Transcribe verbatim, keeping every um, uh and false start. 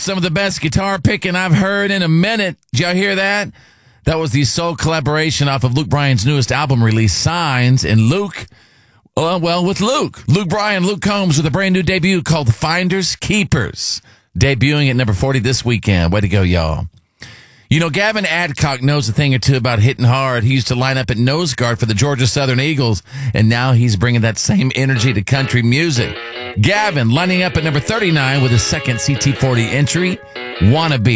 some of the best guitar picking I've heard in a minute. Did y'all hear that? That was the soul collaboration off of Luke Bryan's newest album release, Signs. And Luke, well, well, with Luke. Luke Bryan, Luke Combs with a brand new debut called Finders Keepers. Debuting at number forty this weekend. Way to go, y'all. You know, Gavin Adcock knows a thing or two about hitting hard. He used to line up at nose guard for the Georgia Southern Eagles, and now he's bringing that same energy to country music. Gavin lining up at number thirty-nine with his second C T forty entry, Wannabe.